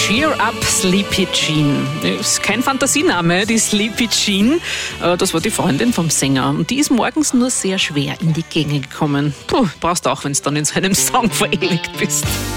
Cheer Up Sleepy Jean. Ist kein Fantasiename, die Sleepy Jean. Das war die Freundin vom Sänger. Und die ist morgens nur sehr schwer in die Gänge gekommen. Puh, brauchst auch, wenn du dann in so einem Song verewigt bist.